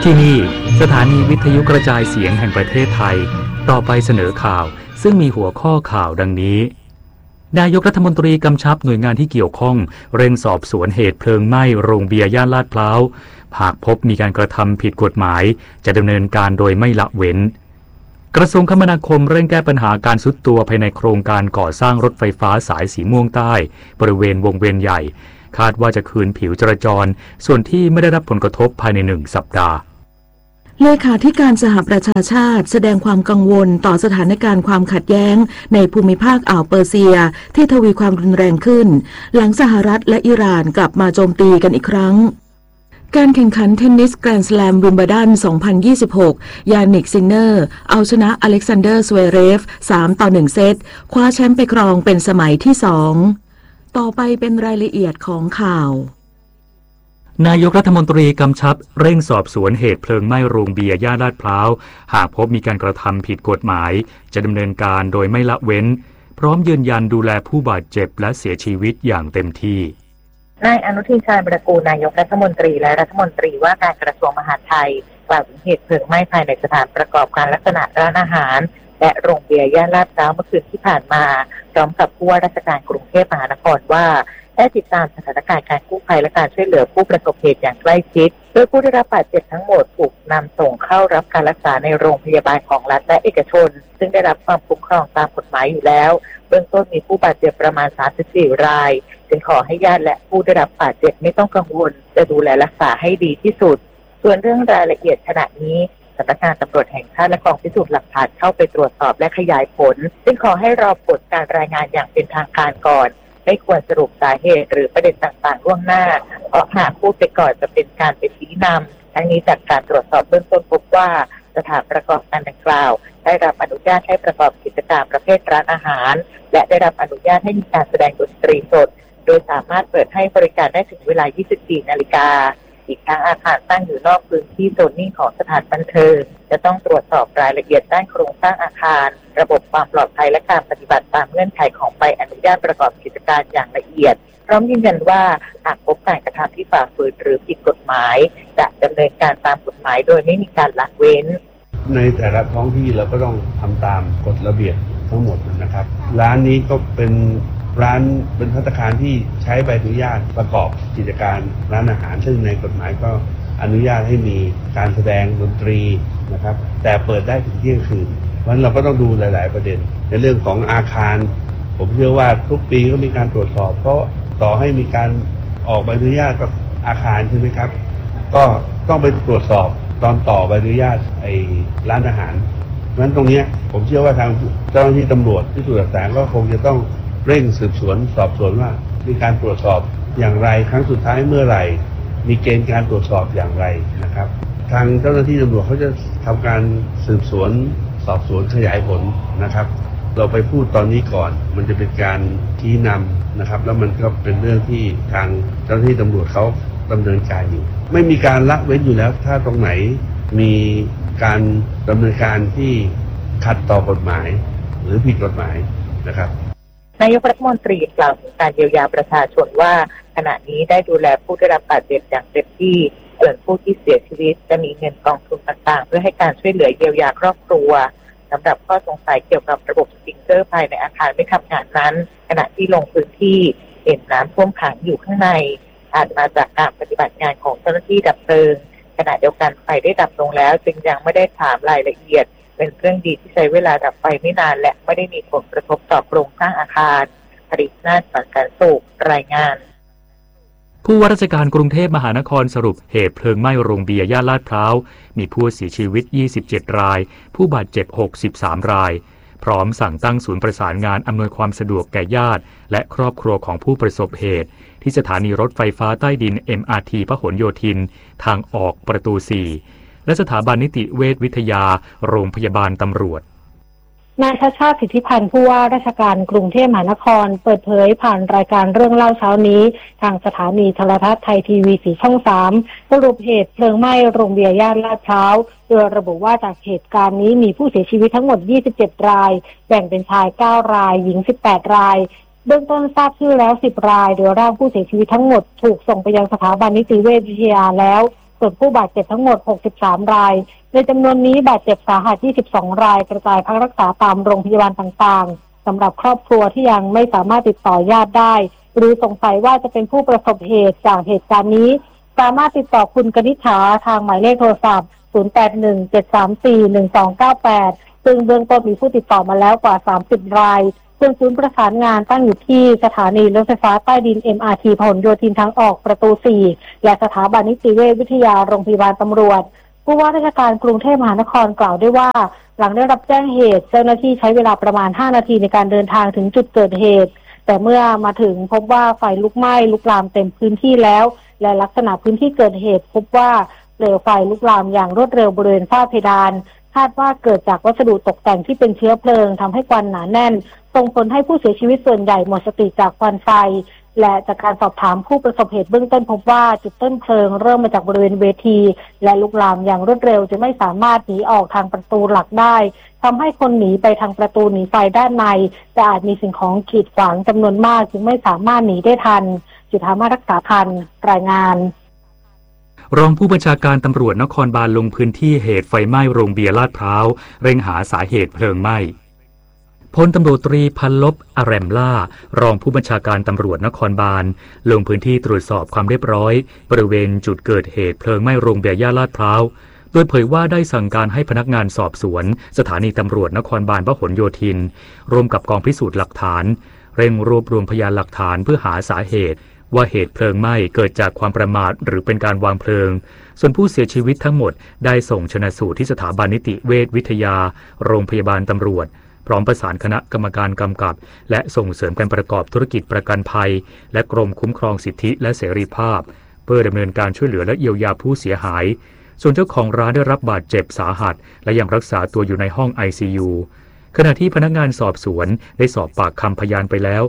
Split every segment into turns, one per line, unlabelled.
ที่นี่สถานีวิทยุกระจายเสียงแห่งประเทศไทยต่อไปเสนอข่าวซึ่งมีหัวข้อข่าวดังนี้นายกรัฐมนตรีกำชับหน่วยงานที่เกี่ยวข้องเร่งสอบสวนเหตุเพลิงไหม้โรงเบียร์ย่านลาดพร้าวหากพบมีการกระทำผิดกฎหมายจะดำเนินการโดยไม่ละเว้นกระทรวงคมนาคมเร่งแก้ปัญหาการทรุดตัวภายในโครงการก่อสร้างรถไฟฟ้าสายสีม่วงใต้บริเวณวงเวียนใหญ่คาดว่าจะคืนผิวจราจรส่วนที่ไม่ได้รับผลกระทบภายใน1 สัปดาห์
เลขาธิการสหประชาชาติแสดงความกังวลต่อสถานการณ์ความขัดแย้งในภูมิภาคอ่าวเปอร์เซียที่ทวีความรุนแรงขึ้นหลังสหรัฐและอิหร่านกลับมาโจมตีกันอีกครั้งการแข่งขันเทนนิสแกรนด์สแลมวิมเบิลดัน 2026 ยานิก ซินเนอร์เอาชนะอเล็กซานเดอร์ สเวเรฟ 3-1 เซตคว้าแชมป์ไปครองเป็นสมัยที่ 2ต่อไปเป็นรายละเอียดของข่าวน
ายกรัฐมนตรีกำชับเร่งสอบสวนเหตุเพลิงไหม้โรงเบียร์ย่านลาดพร้าวหากพบมีการกระทำผิดกฎหมายจะดำเนินการโดยไม่ละเว้นพร้อมยืนยันดูแลผู้บาดเจ็บและเสียชีวิตอย่างเต็มที่
นายอนุทิน ชาญวิรากูลนายกรัฐมนตรีและรัฐมนตรีว่าการกระทรวงมหาดไทยกล่าวถึงเหตุเพลิงไหม้ภายในสถานประกอบการลักษณะร้านอาหารและโรงเบียร์ย่านลาดพร้าวเมื่อคืนที่ผ่านมาพร้อมกับผู้ว่าราชการกรุงเทพมหานครว่าได้ติดตามสถานการณ์การกู้ภัยและการช่วยเหลือผู้ประสบเหตุอย่างใกล้ชิดโดยผู้ได้รับบาดเจ็บทั้งหมดถูกนำส่งเข้ารับการรักษาในโรงพยาบาลของรัฐและเอกชนซึ่งได้รับความคุ้มครองตามกฎหมายอยู่แล้วเบื้องต้นมีผู้บาดเจ็บประมาณ34 รายจึงขอให้ญาติและผู้ได้รับบาดเจ็บไม่ต้องกังวลจะดูแลรักษาให้ดีที่สุดส่วนเรื่องรายละเอียดขณะนี้สำนักงานตำรวจแห่งชาติและกองพิสูจน์หลักฐานเข้าไปตรวจสอบและขยายผลซึ่งขอให้รอผลการรายงานอย่างเป็นทางการก่อนไม่ควรสรุปสาเหตุหรือประเด็นต่างๆล่วงหน้าเพราะหากพูดไปก่อนจะเป็นการไปชี้นำทั้งนี้จากการตรวจสอบเบื้องต้นพบว่าสถานประกอบการดังกล่าวได้รับอนุญาตให้ประกอบกิจการประเภทร้านอาหารและได้รับอนุญาตให้มีการแสดงดนตรีสดโดยสามารถเปิดให้บริการได้ถึงเวลา 24 นาฬิกาอีกทั้งอาคารตั้งอยู่นอกพื้นที่โซนนิ่งของสถานบันเทิงจะต้องตรวจสอบรายละเอียดด้านโครงสร้างอาคารระบบความปลอดภัยและการปฏิบัติตามเงื่อนไขของใบอนุญาตประกอบกิจการอย่างละเอียดพร้อมยืนยันว่าหากพบการกระทำที่ฝ่าฝืนหรือผิดกฎหมายจะดำเนินการตามกฎหมายโดยไม่มีการละเว้น
ในแต่ละท้องที่เราก็ต้องทำตามกฎระเบียบทั้งหมดนะครับร้านนี้ก็เป็นร้านเป็นภัตตาคารที่ใช้ใบอนุญาตประกอบกิจการร้านอาหารซึ่งในกฎหมายก็อนุญาตให้มีการแสดงดนตรีนะครับแต่เปิดได้ถึงเที่ยงคืนเพราะฉะนั้นเราก็ต้องดูหลายๆประเด็นในเรื่องของอาคารผมเชื่อว่าทุกปีก็มีการตรวจสอบเพราะต่อให้มีการออกใบอนุญาตกับอาคารใช่ไหมครับก็ต้องไปตรวจสอบตอนต่อใบอนุญาตร้านอาหารเพราะฉะนั้นตรงนี้ผมเชื่อว่าทางเจ้าหน้าที่ตำรวจพิสูจน์หลักฐานก็คงจะต้องเร่งสืบสวนสอบสวนว่ามีการตรวจสอบอย่างไรครั้งสุดท้ายเมื่อไหร่มีเกณฑ์การตรวจสอบอย่างไรนะครับทางเจ้าหน้าที่ตำรวจเขาจะทำการสืบสวนสอบสวนขยายผลนะครับเราไปพูดตอนนี้ก่อนมันจะเป็นการชี้นำนะครับแล้วมันก็เป็นเรื่องที่ทางเจ้าหน้าที่ตำรวจเขาดำเนินการอยู่ไม่มีการละเว้นอยู่แล้วถ้าตรงไหนมีการดำเนินการที่ขัดต่อกฎหมายหรือผิดกฎหมายนะครับ
นายกรัฐมนตรีกล่าวถึงการเยียวยาประชาชนว่าขณะนี้ได้ดูแลผู้ได้รับบาดเจ็บอย่างเต็มที่ส่วนผู้ที่เสียชีวิตจะมีเงินกองทุนต่างๆเพื่อให้การช่วยเหลือเยียวยาครอบครัวสำหรับข้อสงสัยเกี่ยวกับระบบสปริงเกอร์ภายในอาคารไม่ทำงานนั้นขณะที่ลงพื้นที่เห็นน้ำท่วมขังอยู่ข้างในอาจมาจากการปฏิบัติงานของเจ้าหน้าที่ดับเพลิงขณะเดียวกันไฟได้ดับลงแล้วจึงยังไม่ได้ถามรายละเอียดเป็นเรื่องดีที่ใช้เวลาดับไฟไม่นานและไม่ได้มีผลกระทบต่อโครงสร้างอาคารผลิตนาฏสังการสุขรายงาน
ผู้ว่าราชการกรุงเทพมหานครสรุปเหตุเพลิงไหม้โรงเบียร์ย่านลาดพร้าวมีผู้เสียชีวิต27 รายผู้บาดเจ็บ63 รายพร้อมสั่งตั้งศูนย์ประสานงานอำนวยความสะดวกแก่ญาติและครอบครัวของผู้ประสบเหตุที่สถานีรถไฟฟ้าใต้ดิน MRT พหลโยธินทางออกประตู 4และสถาบันนิติเวชวิทยาโรงพยาบาลตำรวจ
นายชัชชาติ สิทธิพันธ์ผู้ว่าราชการกรุงเทพมหานครเปิดเผยผ่านรายการเรื่องเล่าเช้านี้ทางสถานีโทรทัศน์ไทยทีวี4ช่อง 3สรุปเหตุเพลิงไหม้โรงเบียร์ย่านลาดพร้าวโดยระบุว่าจากเหตุการณ์นี้มีผู้เสียชีวิตทั้งหมด27 รายแบ่งเป็นชาย9 รายหญิง18 รายเบื้องต้นทราบชื่อแล้ว10 รายโดยร่างผู้เสียชีวิตทั้งหมดถูกส่งไปยังสถาบันนิติเวชวิทยาแล้วโส่วนผู้บาดเจ็บทั้งหมด63รายในจำนวนนี้บาดเจ็บสาหัส22รายกระจายพักรักษาตามโรงพยาบาลต่างๆสำหรับครอบครัวที่ยังไม่สามารถติดต่อญาติได้หรือสงสัยว่าจะเป็นผู้ประสบเหตุจากเหตุการณ์นี้สามารถติดต่อคุณกนิษฐาทางหมายเลขโทรศัพท์0817341298ซึ่งเบื้องต้นมีผู้ติดต่อมาแล้วกว่า30รายซึ่งศูนย์ประสานงานตั้งอยู่ที่สถานีรถไฟฟ้าใต้ดิน MRT พหลโยธินทางออกประตู4และสถาบันนิติเวชวิทยาโรงพยาบาลตำรวจผู้ว่าราชการกรุงเทพมหานครกล่าวด้วยว่าหลังได้รับแจ้งเหตุเจ้าหน้าที่ใช้เวลาประมาณ5นาทีในการเดินทางถึงจุดเกิดเหตุแต่เมื่อมาถึงพบว่าไฟลุกไหม้ลุกลามเต็มพื้นที่แล้วและลักษณะพื้นที่เกิดเหตุพบว่าเปลวไฟลุกลามอย่างรวดเร็วบริเวณฝ้าเพดานคาดว่าเกิดจากวัสดุตกแต่งที่เป็นเชื้อเพลิงทำให้ควันหนาแน่นส่งผลให้ผู้เสียชีวิตส่วนใหญ่หมดสติจากควันไฟและจากการสอบถามผู้ประสบเหตุเบื้องต้นพบว่าจุดต้นเพลิงเริ่มมาจากบริเวณเวทีและลุกลามอย่างรวดเร็วจะไม่สามารถหนีออกทางประตูหลักได้ทำให้คนหนีไปทางประตูหนีไฟด้านในแต่อาจมีสิ่งของกีดขวางจำนวนมากจึงไม่สามารถหนีได้ทันจุฑามารักษาพันธ์รายงาน
รองผู้บัญชาการตำรวจนครบาลลงพื้นที่เหตุไฟไหม้โรงเบียร์ลาดพร้าวเร่งหาสาเหตุเพลิงไหม้พลตำรวจตรีพันลบอแรมล่ารองผู้บัญชาการตำรวจนครบาลลงพื้นที่ตรวจสอบความเรียบร้อยบริเวณจุดเกิดเหตุเพลิงไหม้โรงเบียร์ย่านลาดพร้าวโดยเผยว่าได้สั่งการให้พนักงานสอบสวนสถานีตำรวจนครบาลพหลโยธินร่วมกับกองพิสูจน์หลักฐานเร่งรวบรวมพยานหลักฐานเพื่อหาสาเหตุว่าเหตุเพลิงไหม้เกิดจากความประมาทหรือเป็นการวางเพลิงส่วนผู้เสียชีวิตทั้งหมดได้ส่งชนะสูตรที่สถาบันนิติเวชวิทยาโรงพยาบาลตำรวจพร้อมประสานคณะกรรมการกำกับและส่งเสริมการประกอบธุรกิจประกันภัยและกรมคุ้มครองสิทธิและเสรีภาพเพื่อดำเนินการช่วยเหลือและเยียวยาผู้เสียหายส่วนเจ้าของร้านได้รับบาดเจ็บสาหัสและยังรักษาตัวอยู่ในห้อง ICU ขณะที่พนักงานสอบสวนได้สอบปากคำพยานไปแล้ว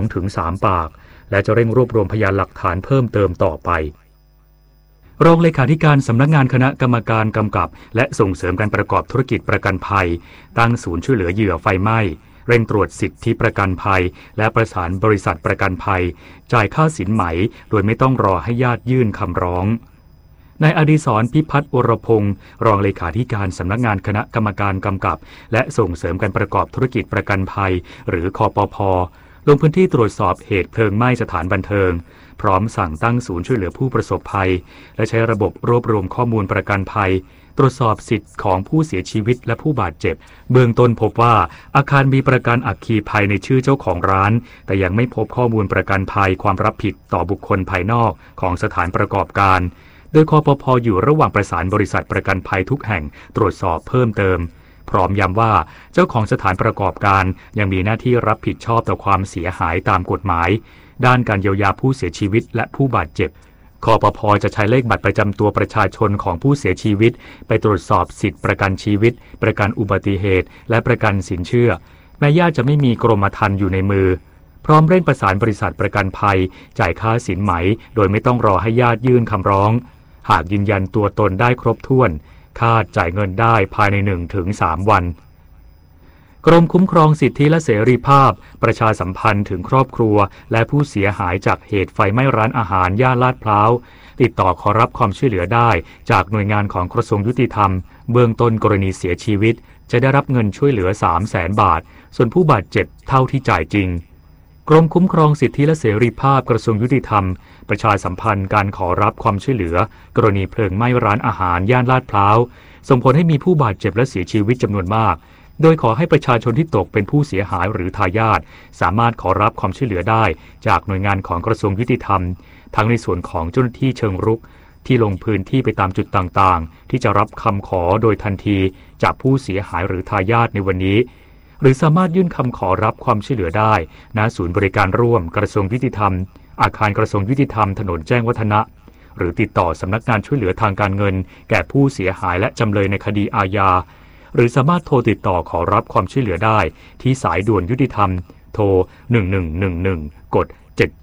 2-3 ปากและจะเร่งรวบรวมพยานหลักฐานเพิ่มเติมต่อไปรองเลขาธิการสำนักงานคณะกรรมการกำกับและส่งเสริมการประกอบธุรกิจประกันภัยตั้งศูนย์ช่วยเหลือเหยื่อไฟไหม้เร่งตรวจสิทธิประกันภัยและประสานบริษัทประกันภัยจ่ายค่าสินไหมโดยไม่ต้องรอให้ญาติยื่นคำร้องนายอดิศรพิพัฒน์วรพงศ์รองเลขาธิการสำนักงานคณะกรรมการกำกับและส่งเสริมการประกอบธุรกิจประกันภัยหรือคปภ.ลงพื้นที่ตรวจสอบเหตุเพลิงไหม้สถานบันเทิงพร้อมสั่งตั้งศูนย์ช่วยเหลือผู้ประสบภัยและใช้ระบบรวบรวมข้อมูลประกันภัยตรวจสอบสิทธิ์ของผู้เสียชีวิตและผู้บาดเจ็บเบื้องต้นพบว่าอาคารมีประกันอัคคีภัยในชื่อเจ้าของร้านแต่ยังไม่พบข้อมูลประกันภัยความรับผิดต่อบุคคลภายนอกของสถานประกอบการโดยคปภ.อยู่ระหว่างประสานบริษัทประกันภัยทุกแห่งตรวจสอบเพิ่มเติมพร้อมย้ำว่าเจ้าของสถานประกอบการยังมีหน้าที่รับผิดชอบต่อความเสียหายตามกฎหมายด้านการเยียวยาผู้เสียชีวิตและผู้บาดเจ็บคปภ.จะใช้เลขบัตรประจำตัวประชาชนของผู้เสียชีวิตไปตรวจสอบสิทธิประกันชีวิตประกันอุบัติเหตุและประกันสินเชื่อแม้ญาติจะไม่มีกรมธรรม์อยู่ในมือพร้อมเร่งประสานบริษัทประกันภัยจ่ายค่าสินไหมโดยไม่ต้องรอให้ญาติยื่นคำร้องหากยืนยันตัวตนได้ครบถ้วนคาดจ่ายเงินได้ภายใน 1-3 วันกรมคุ้มครองสิทธิและเสรีภาพประชาสัมพันธ์ถึงครอบครัวและผู้เสียหายจากเหตุไฟไหม้ร้านอาหารย่านลาดพร้าวติดต่อขอรับความช่วยเหลือได้จากหน่วยงานของกระทรวงยุติธรรมเบื้องต้นกรณีเสียชีวิตจะได้รับเงินช่วยเหลือ 300,000 บาทส่วนผู้บาดเจ็บเท่าที่จ่ายจริงกรมคุ้มครองสิทธิและเสรีภาพกระทรวงยุติธรรมประชาสัมพันธ์การขอรับความช่วยเหลือกรณีเพลิงไหม้ร้านอาหารย่านลาดพร้าวส่งผลให้มีผู้บาดเจ็บและเสียชีวิตจำนวนมากโดยขอให้ประชาชนที่ตกเป็นผู้เสียหายหรือทายาทสามารถขอรับความช่วยเหลือได้จากหน่วยงานของกระทรวงยุติธรรมทั้งในส่วนของเจ้าหน้าที่เชิงรุกที่ลงพื้นที่ไปตามจุดต่างๆที่จะรับคำขอโดยทันทีจากผู้เสียหายหรือทายาทในวันนี้หรือสามารถยื่นคำขอรับความช่วยเหลือได้ณศูนย์บริการร่วมกระทรวงยุติธรรมอาคารกระทรวงยุติธรรมถนนแจ้งวัฒนะหรือติดต่อสำนักงานช่วยเหลือทางการเงินแก่ผู้เสียหายและจำเลยในคดีอาญาหรือสามารถโทรติดต่อขอรับความช่วยเหลือได้ที่สายด่วนยุติธรรมโทร1111กด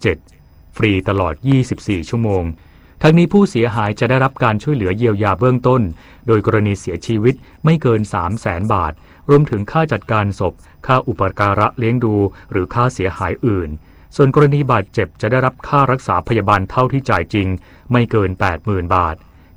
77ฟรีตลอด24ชั่วโมงทั้งนี้ผู้เสียหายจะได้รับการช่วยเหลือเยียวยาเบื้องต้นโดยกรณีเสียชีวิตไม่เกิน 300,000 บาทรวมถึงค่าจัดการศพค่าอุปการะเลี้ยงดูหรือค่าเสียหายอื่นส่วนกรณีบาดเจ็บจะได้รับค่ารักษาพยาบาลเท่าที่จ่ายจริงไม่เกิน 80,000 บาท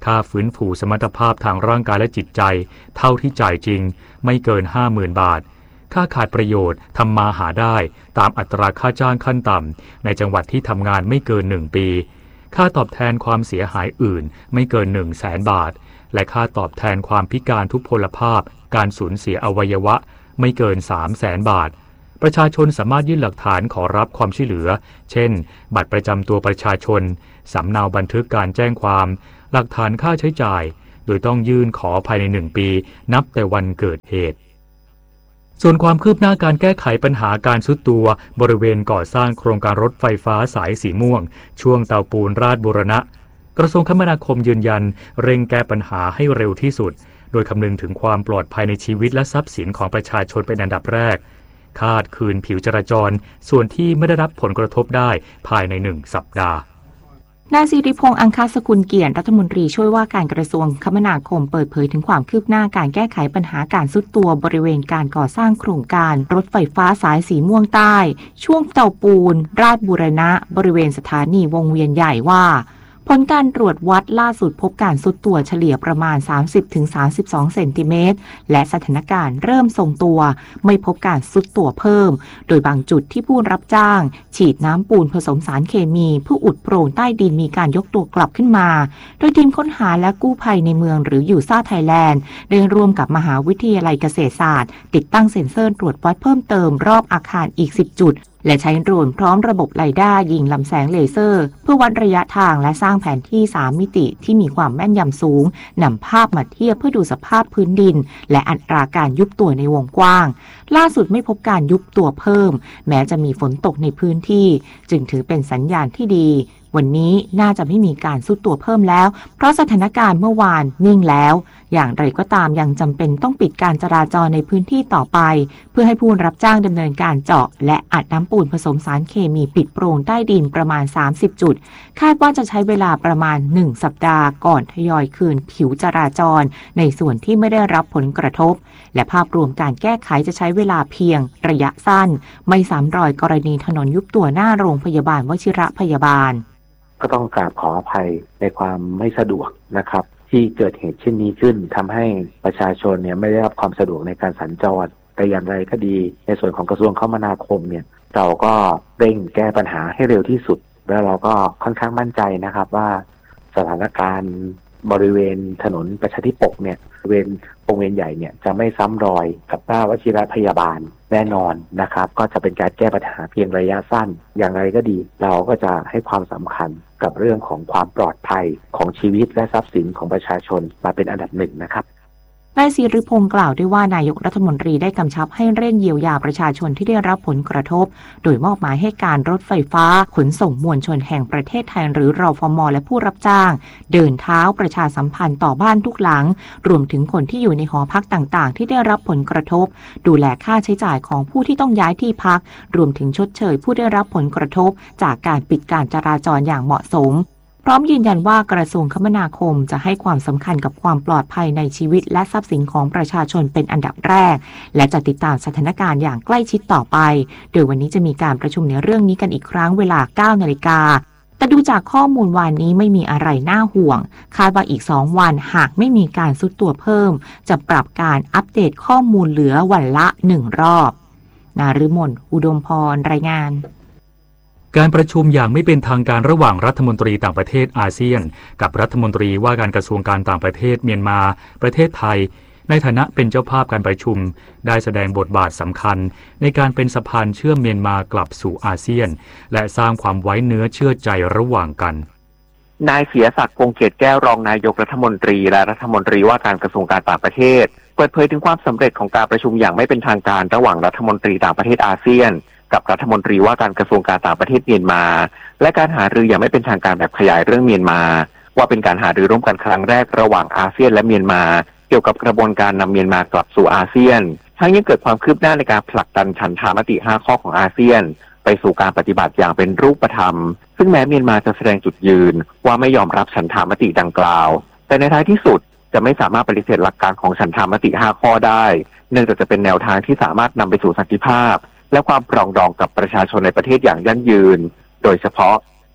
ค่าฟื้นฟูสมรรถภาพทางร่างกายและจิตใจเท่าที่จ่ายจริงไม่เกิน 50,000 บาทค่าขาดประโยชน์ทำมาหาได้ตามอัตราค่าจ้างขั้นต่ำในจังหวัดที่ทำงานไม่เกิน1 ปีค่าตอบแทนความเสียหายอื่นไม่เกิน 100,000 บาทและค่าตอบแทนความพิการทุพพลภาพการสูญเสียอวัยวะไม่เกิน 300,000 บาทประชาชนสามารถยื่นหลักฐานขอรับความช่วยเหลือเช่นบัตรประจำตัวประชาชนสำเนาบันทึกการแจ้งความหลักฐานค่าใช้จ่ายโดยต้องยื่นขอภายใน1 ปีนับแต่วันเกิดเหตุส่วนความคืบหน้าการแก้ไขปัญหาการทรุดตัวบริเวณก่อสร้างโครงการรถไฟฟ้าสายสีม่วงช่วงเตาปูนราชบูรณะกระทรวงคมนาคมยืนยันเร่งแก้ปัญหาให้เร็วที่สุดโดยคำนึงถึงความปลอดภัยในชีวิตและทรัพย์สินของประชาชนเป็นอันดับแรกคาดคืนผิวจราจรส่วนที่ไม่ได้รับผลกระทบได้ภายใน1 สัปดาห์
นายสิริพงษ์อังคาสกุลเกียรติรัฐมนตรีช่วยว่าการกระทรวงคมนาคมเปิดเผยถึงความคืบหน้าการแก้ไขปัญหาการทรุดตัวบริเวณการก่อสร้างโครงการรถไฟฟ้าสายสีม่วงใต้ช่วงเตาปูนราชบูรณะบริเวณสถานีวงเวียนใหญ่ว่าผลการตรวจวัดล่าสุดพบการทรุดตัวเฉลี่ยประมาณ 30-32 เซนติเมตรและสถานการณ์เริ่มทรงตัวไม่พบการทรุดตัวเพิ่มโดยบางจุดที่ผู้รับจ้างฉีดน้ำปูนผสมสารเคมีเพื่ออุดโพรงใต้ดินมีการยกตัวกลับขึ้นมาโดยทีมค้นหาและกู้ภัยในเมืองหรือยูซ่าไทยแลนด์ได้ร่วมกับมหาวิทยาลัยเกษตรศาสตร์ติดตั้งเซ็นเซอร์ตรวจวัดเพิ่มเติมรอบอาคารอีก10 จุดและใช้โดรนพร้อมระบบไรด้ายิงลำแสงเลเซอร์เพื่อวัดระยะทางและสร้างแผนที่3 มิติที่มีความแม่นยำสูงนำภาพมาเทียบเพื่อดูสภาพพื้นดินและอัตราการยุบตัวในวงกว้างล่าสุดไม่พบการยุบตัวเพิ่มแม้จะมีฝนตกในพื้นที่จึงถือเป็นสัญญาณที่ดีวันนี้น่าจะไม่มีการทรุดตัวเพิ่มแล้วเพราะสถานการณ์เมื่อวานนิ่งแล้วอย่างไรก็ตามยังจำเป็นต้องปิดการจราจรในพื้นที่ต่อไปเพื่อให้ผู้รับจ้างดำเนินการเจาะและอัดน้ำปูนผสมสารเคมีปิดโพรงใต้ดินประมาณ30 จุดคาดว่าจะใช้เวลาประมาณ1 สัปดาห์ก่อนทยอยคืนผิวจราจรในส่วนที่ไม่ได้รับผลกระทบและภาพรวมการแก้ไขจะใช้เวลาเพียงระยะสั้นไม่ซ้ำรอยกรณีถนนยุบตัวหน้าโรงพยาบาลวชิระพยาบาล
ก็ต้องกราบขออภัยในความไม่สะดวกนะครับที่เกิดเหตุเช่นนี้ขึ้นทำให้ประชาชนเนี่ยไม่ได้รับความสะดวกในการสัญจรแต่อย่างไรก็ดีในส่วนของกระทรวงคมนาคมเนี่ยเราก็เร่งแก้ปัญหาให้เร็วที่สุดแล้วเราก็ค่อนข้างมั่นใจนะครับว่าสถานการณ์บริเวณถนนประชาธิปกเนี่ยบริเวณวงเวียนใหญ่เนี่ยจะไม่ซ้ำรอยกับหน้าวชิระพยาบาลแน่นอนนะครับก็จะเป็นการแก้ปัญหาเพียงระยะสั้นอย่างไรก็ดีเราก็จะให้ความสำคัญกับเรื่องของความปลอดภัยของชีวิตและทรัพย์สินของประชาชนมาเป็นอันดับหนึ่งนะครับ
นายศิริพงษ์กล่าวด้วยว่านายกรัฐมนตรีได้กำชับให้เร่งเยียวยาประชาชนที่ได้รับผลกระทบโดยมอบหมายให้การรถไฟฟ้าขนส่งมวลชนแห่งประเทศไทยหรือรฟม.และผู้รับจ้างเดินเท้าประชาสัมพันธ์ต่อบ้านทุกหลังรวมถึงคนที่อยู่ในหอพักต่างๆที่ได้รับผลกระทบดูแลค่าใช้จ่ายของผู้ที่ต้องย้ายที่พักรวมถึงชดเชยผู้ได้รับผลกระทบจากการปิดการจราจรอย่างเหมาะสมพร้อมยืนยันว่ากระทรวงคมนาคมจะให้ความสำคัญกับความปลอดภัยในชีวิตและทรัพย์สินของประชาชนเป็นอันดับแรกและจะติดตามสถานการณ์อย่างใกล้ชิดต่อไปโดยวันนี้จะมีการประชุมในเรื่องนี้กันอีกครั้งเวลา 9 นาฬิกาแต่ดูจากข้อมูลวันนี้ไม่มีอะไรน่าห่วงคาดว่าอีก2 วันหากไม่มีการทรุดตัวเพิ่มจะปรับการอัปเดตข้อมูลเหลือวันละ1 รอบนฤมล อุดมพรรายงาน
การประชุมอย่างไม่เป็นทางการระหว่างรัฐมนตรีต่างประเทศอาเซียนกับรัฐมนตรีว่าการกระทรวงการต่างประเทศเมียนมาประเทศไทยในฐานะเป็นเจ้าภาพการประชุมได้แสดงบทบาทสำคัญในการเป็นสะพานเชื่อมเมียนมากลับสู่อาเซียนและสร้างความไว้เนื้อเชื่อใจระหว่างกัน
นายเสียศักดิ์ คงเกตแก้วรองนายกรัฐมนตรีและรัฐมนตรีว่าการกระทรวงการต่างประเทศเปิดเผยถึงความสำเร็จของการประชุมอย่างไม่เป็นทางการระหว่างรัฐมนตรีต่างประเทศอาเซียนกับรัฐมนตรีว่าการกระทรวงการต่างประเทศเมียนมาและการหารืออย่างไม่เป็นทางการแบบขยายเรื่องเมียนมาว่าเป็นการหารือร่วมกันครั้งแรกระหว่างอาเซียนและเมียนมาเกี่ยวกับกระบวนการนำเมียนมากลับสู่อาเซียนทั้งยังเกิดความคืบหน้าในการผลักดันฉันทามติ5 ข้อของอาเซียนไปสู่การปฏิบัติอย่างเป็นรูปธรรมซึ่งแม้เมียนมาจะแสดงจุดยืนว่าไม่ยอมรับฉันทามติดังกล่าวแต่ในท้ายที่สุดจะไม่สามารถปฏิเสธหลักการของฉันทามติ5 ข้อได้เนื่องจากจะเป็นแนวทางที่สามารถนำไปสู่สันติภาพและความปรองดองกับประชาชนในประเทศอย่างยั่งยืนโดยเฉพาะ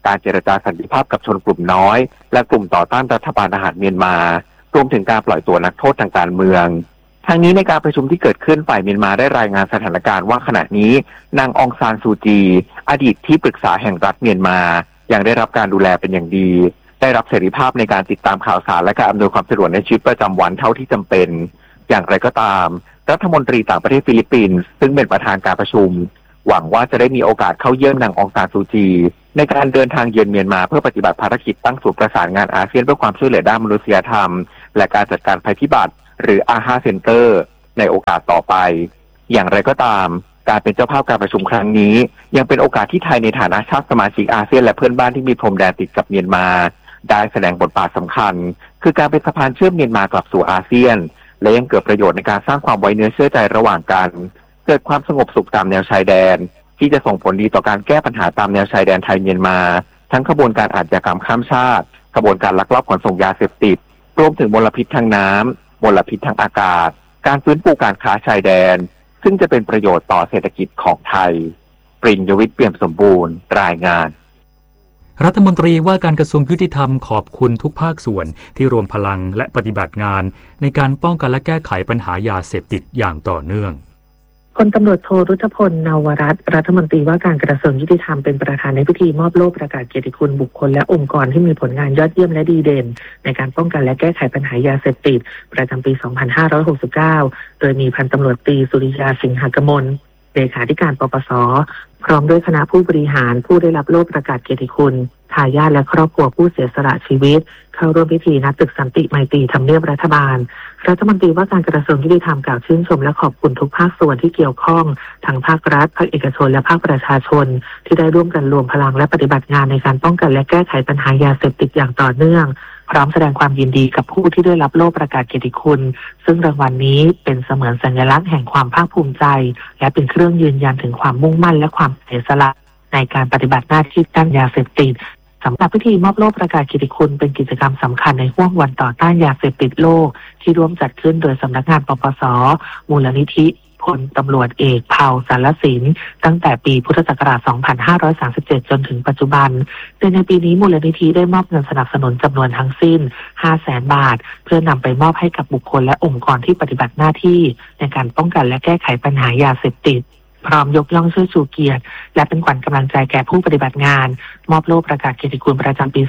การเจรจาสันติภาพกับชนกลุ่มน้อยและกลุ่มต่อต้านรัฐบาลทหารเมียนมารวมถึงการปล่อยตัวนักโทษทางการเมืองทางนี้ในการประชุมที่เกิดขึ้นฝ่ายเมียนมาได้รายงานสถานการณ์ว่าขณะนี้นางองซานซูจีอดีตที่ปรึกษาแห่งรัฐเมียนมายังได้รับการดูแลเป็นอย่างดีได้รับเสรีภาพในการติดตามข่าวสารและการอำนวยความสะดวกในชีวิตประจำวันเท่าที่จำเป็นอย่างไรก็ตามรัฐมนตรีต่างประเทศฟิลิปปินส์ซึ่งเป็นประธานการประชุมหวังว่าจะได้มีโอกาสเข้าเยี่ยมนางองซานซูจีในการเดินทางเยือนเมียนมาเพื่อปฏิบัติภารกิจตั้งศูนย์ประสานงานอาเซียนเพื่อความช่วยเหลือด้านมนุษยธรรมและการจัดการภัยพิบัติหรืออาฮาเซ็นเตอร์ในโอกาสต่อไปอย่างไรก็ตามการเป็นเจ้าภาพการประชุมครั้งนี้ยังเป็นโอกาสที่ไทยในฐานะชาติสมาชิกอาเซียนและเพื่อนบ้านที่มีพรมแดนติดกับเมียนมาได้แสดงบทบาทสำคัญคือการเป็นสะพานเชื่อมเมียนมากลับสู่อาเซียนและยังเกิดประโยชน์ในการสร้างความไว้เนื้อเชื่อใจระหว่างกันเกิดความสงบสุขตามแนวชายแดนที่จะส่งผลดีต่อการแก้ปัญหาตามแนวชายแดนไทยเมียนมาทั้งขบวนการอาชญากรรมข้ามชาติขบวนการลักลอบขนส่งยาเสพติดรวมถึงมลพิษทางน้ำมลพิษทางอากาศการฟื้นฟูการค้าชายแดนซึ่งจะเป็นประโยชน์ต่อเศรษฐกิจของไทยปริญญวิทย์เปี่ยมสมบูรณ์รายงาน
รัฐมนตรีว่าการกระทรวงยุติธรรมขอบคุณทุกภาคส่วนที่รวมพลังและปฏิบัติงานในการป้องกันและแก้ไขปัญหายาเสพติดอย่างต่อเนื่อง
พลตำรวจโทรุชพล นวรัตน์รัฐมนตรีว่าการกระทรวงยุติธรรมเป็นประธานในพิธีมอบโล่ประกาศเกียรติคุณบุคคลและองค์กรที่มีผลงานยอดเยี่ยมและดีเด่นในการป้องกันและแก้ไขปัญหายาเสพติดประจำปี 2569 โดยมีพันตำรวจตรีสุริยาสิงหกมลเลขาธิการปปส.พร้อมด้วยคณะผู้บริหารผู้ได้รับโล่ประกาศเกียรติคุณทายาทและครอบครัวผู้เสียสละชีวิตเข้าร่วมพิธีณตึกสันติไมตรีทำเนียบรัฐบาลรัฐมนตรีว่าการกระทรวงยุติธรรมกล่าวชื่นชมและขอบคุณทุกภาคส่วนที่เกี่ยวข้องทั้งภาครัฐภาคเอกชนและภาคประชาชนที่ได้ร่วมกันรวมพลังและปฏิบัติงานในการป้องกันและแก้ไขปัญหายาเสพติดอย่างต่อเนื่องพร้อมแสดงความยินดีกับผู้ที่ได้รับโล่ประกาศเกียรติคุณซึ่งรางวัลนี้เป็นเสมือนสัญลักษณ์แห่งความภาคภูมิใจและเป็นเครื่องยืนยันถึงความมุ่งมั่นและความเสียสละในการปฏิบัติหน้าที่ด้านยาเสพติดสำหรับพิธีมอบโล่ประกาศเกียรติคุณเป็นกิจกรรมสำคัญในห้วงวันต่อต้านยาเสพติดโลกที่ร่วมจัดขึ้นโดยสำนักงานปปส.มูลนิธิพลตำรวจเอกเผ่าสารสินตั้งแต่ปีพุทธศักราช 2537 จนถึงปัจจุบันโดยในปีนี้มูลนิธิได้มอบเงินสนับสนุนจำนวนทั้งสิ้น 500,000 บาทเพื่อนำไปมอบให้กับบุคคลและองค์กรที่ปฏิบัติหน้าที่ในการป้องกันและแก้ไขปัญหายาเสพติดพร้อมยกย่องเชิดชูเกียรติและเป็นขวัญกำลังใจแก่ผู้ปฏิบัติงานมอบโล่ประกาศเกียรติคุณประจำปี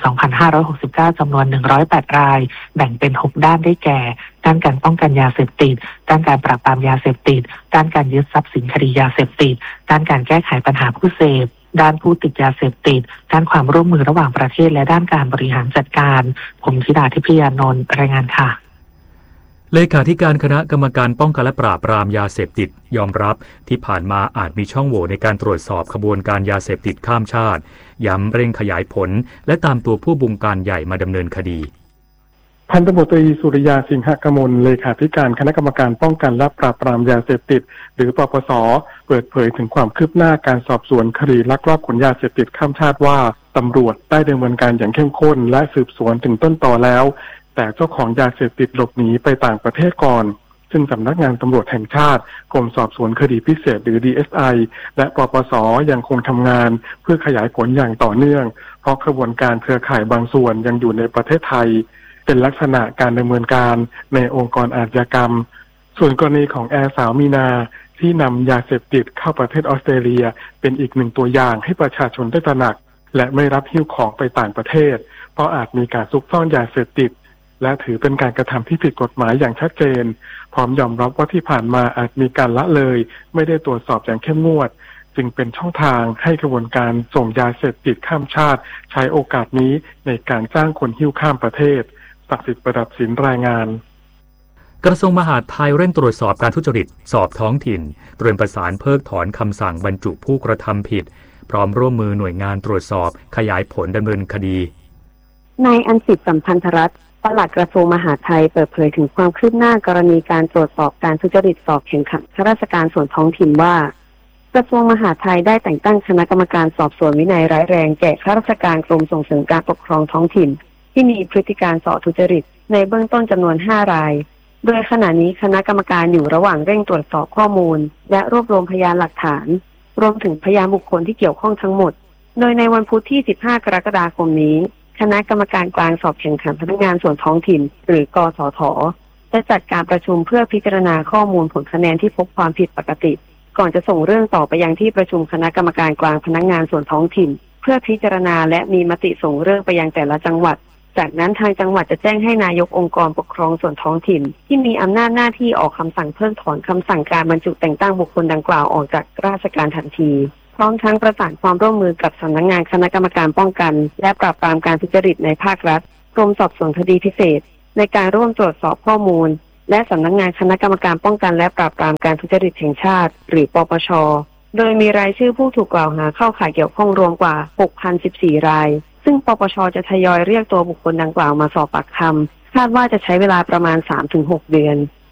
2569 จำนวน 108 รายแบ่งเป็น 6 ด้านได้แก่ด้านการป้องกันยาเสพติดด้านการปราบปรามยาเสพติดด้านการยึดทรัพย์สินคดียาเสพติดด้านการแก้ไขปัญหาผู้เสพด้านผู้ติดยาเสพติดด้านความร่วมมือระหว่างประเทศและด้านการบริหารจัดการผมธิดาทิพยานนท์รายงานค่ะ
เลขาธิการคณะกรรมการป้องกันและปราบปรามยาเสพติดยอมรับที่ผ่านมาอาจมีช่องโหว่ในการตรวจสอบขบวนการยาเสพติดข้ามชาติย้ำเร่งขยายผลและตามตัวผู้บงการใหญ่มาดำเนินคดี
พันตำรวจตรีสุริยาสิงหกมลเลขาธิการคณะกรรมการป้องกันและปราบปรามยาเสพติดหรือปปส.เปิดเผยถึงความคืบหน้าการสอบสวนคดีลักลอบขนยาเสพติดข้ามชาติว่าตำรวจได้ดำเนินการอย่างเข้มข้นและสืบสวนถึงต้นตอแล้วแต่เจ้าของยาเสพติดหลบหนีไปต่างประเทศก่อนซึ่งสำนักงานตำรวจแห่งชาติกรมสอบสวนคดีพิเศษหรือ DSI และปปส.ยังคงทำงานเพื่อขยายผลอย่างต่อเนื่องเพราะกระบวนการเครือข่ายบางส่วนยังอยู่ในประเทศไทยเป็นลักษณะการดำเนินการในองค์กรอาชญากรรมส่วนกรณีของแอร์สาวมีนาที่นำยาเสพติดเข้าประเทศออสเตรเลียเป็นอีกหนึ่งตัวอย่างให้ประชาชนได้ตระหนักและไม่รับหิ้วของไปต่างประเทศเพราะอาจมีการซุกซ่อนยาเสพติดและถือเป็นการกระทำที่ผิดกฎหมายอย่างชัดเจนพร้อมยอมรับว่าที่ผ่านมาอาจมีการละเลยไม่ได้ตรวจสอบอย่างเข้มงวดจึงเป็นช่องทางให้กระบวนการส่งยาเสพติดข้ามชาติใช้โอกาสนี้ในการจ้างคนหิ้วข้ามประเทศศักดิ์สิทธิ์ประดับศิลป์รายงาน
กระทรวงมหาดไทยเร่งตรวจสอบการทุจริตสอบท้องถิ่นเตรียมประสานเพิกถอนคำสั่งบรรจุผู้กระทำผิดพร้อมร่วมมือหน่วยงานตรวจสอบขยายผลดำเนินคดี
นายอัญสิทธิ์สัมพันธรัตน์ปลัดกระทรวงมหาดไทยเปิดเผยถึงความคืบหน้ากรณีการตรวจสอบการทุจริตสอบแข่งขันข้าราชการส่วนท้องถิ่นว่ากระทรวงมหาดไทยได้แต่งตั้งคณะกรรมการสอบสวนวินัยร้ายแรงแก่ข้าราชการกรมส่งเสริมการปกครองท้องถิ่นที่มีพฤติการส่อทุจริตในเบื้องต้นจำนวน 5 รายโดยขณะนี้คณะกรรมการอยู่ระหว่างเร่งตรวจสอบข้อมูลและรวบรวมพยานหลักฐานรวมถึงพยานบุคคลที่เกี่ยวข้องทั้งหมดโดยในวันพุธที่ 15 กรกฎาคมนี้คณะกรรมการกลางสอบแข่งขันพนักงานส่วนท้องถิ่นหรือกสท.จะจัดการประชุมเพื่อพิจารณาข้อมูลผลคะแนนที่พบความผิดปกติก่อนจะส่งเรื่องต่อไปยังที่ประชุมคณะกรรมการกลางพนักงานส่วนท้องถิ่นเพื่อพิจารณาและมีมติส่งเรื่องไปยังแต่ละจังหวัดจากนั้นทางจังหวัดจะแจ้งให้นายกองค์กรปกครองส่วนท้องถิ่นที่มีอำนาจหน้าที่ออกคำสั่งเพิกถอนคำสั่งการบรรจุแต่งตั้งบุคคลดังกล่าวออกจากราชการทันทีพร้อมทั้งประสานความร่วมมือกับสำนักงานคณะกรรมการป้องกันและปราบปรามการทุจริตในภาครัฐกรมสอบสวนคดีพิเศษในการร่วมตรวจสอบข้อมูลและสำนักงานคณะกรรมการป้องกันและปราบปรามการทุจริตแห่งชาติหรือปปช.โดยมีรายชื่อผู้ถูกกล่าวหาเข้าข่ายเกี่ยวข้องรวมกว่า 6,014 รายซึ่งปปช.จะทยอยเรียกตัวบุคคลดังกล่าวมาสอบปากคำคาดว่าจะใช้เวลาประมาณ 3-6 เดือน